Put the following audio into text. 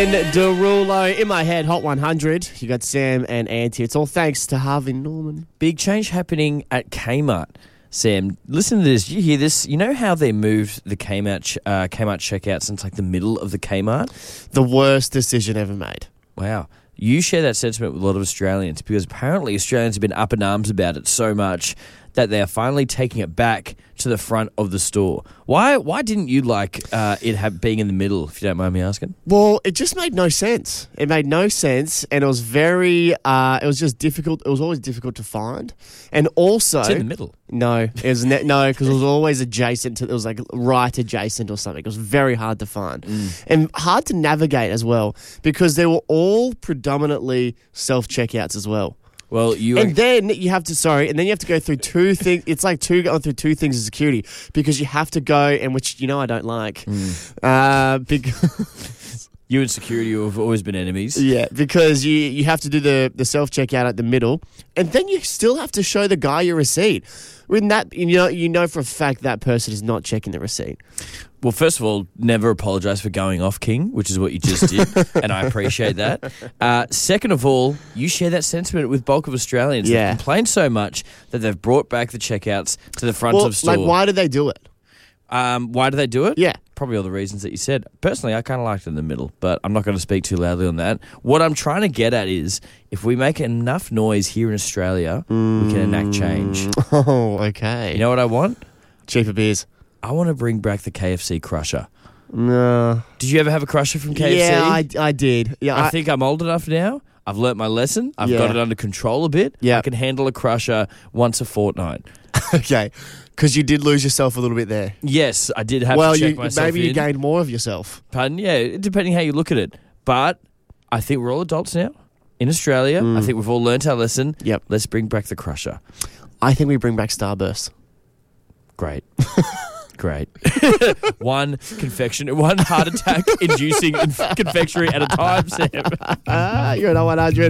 Derulo in my head, Hot 100. You got Sam and Auntie. It's all thanks to Harvey Norman. Big change happening at Kmart. Sam, listen to this. Did you hear this? You know how they moved the Kmart checkouts into like the middle of the Kmart? The worst decision ever made. Wow. You share that sentiment with a lot of Australians because apparently Australians have been up in arms about it so much that they are finally taking it back to the front of the store. Why didn't you like being in the middle, if you don't mind me asking? Well, it just made no sense. It made no sense, and it was very, it was just difficult. It was always difficult to find. And also... It's in the middle. No, it was no, because it was always adjacent to, it was like right adjacent or something. It was very hard to find and hard to navigate as well because they were all predominantly self-checkouts as well. Well, then you have to go through two things. It's like going through two things of security because you have to go, and which I don't like. Because you and security have always been enemies. Yeah, because you have to do the self checkout at the middle, and then you still have to show the guy your receipt. When that you know for a fact that person is not checking the receipt. Well, first of all, never apologise for going off, King, which is what you just did, and I appreciate that. Second of all, you share that sentiment with bulk of Australians. Yeah. They've complained so much that they've brought back the checkouts to the front of store. Like, why did they do it? Why do they do it? Yeah. Probably all the reasons that you said. Personally, I kind of liked it in the middle, but I'm not going to speak too loudly on that. What I'm trying to get at is if we make enough noise here in Australia, we can enact change. Oh, okay. You know what I want? Cheaper beers. I want to bring back the KFC Crusher. No. Did you ever have a Crusher from KFC? Yeah, I did. Yeah, I think I'm old enough now. I've learnt my lesson. I've got it under control a bit. Yeah. I can handle a Crusher once a fortnight. Okay. Because you did lose yourself a little bit there. Yes, I did have to check myself maybe in. you gained more of yourself. Pardon? Yeah, depending how you look at it. But I think we're all adults now in Australia. I think we've all learnt our lesson. Yep. Let's bring back the Crusher. I think we bring back Starburst. Great. Great. One heart attack inducing confectionery at a time, Sam. You're at 100.